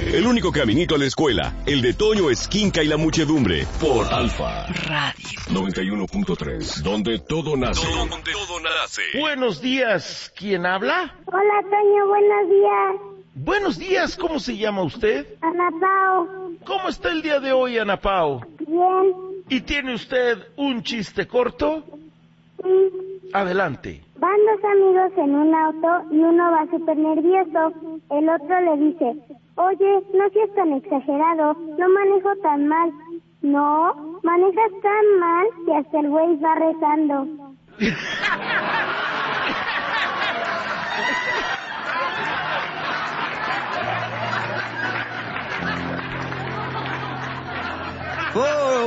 El único caminito a la escuela, el de Toño Esquinca y la muchedumbre, por Alfa Radio 91.3, donde todo nace. Donde todo nace. Buenos días, ¿quién habla? Hola, Toño, buenos días. Buenos días, ¿cómo se llama usted? Ana Pao. ¿Cómo está el día de hoy, Ana Pao? Bien. ¿Y tiene usted un chiste corto? Sí. Adelante. Van dos amigos en un auto y uno va súper nervioso. El otro le dice, oye, no seas tan exagerado, no manejo tan mal. No, manejas tan mal que hasta el güey va rezando. ¡Oh!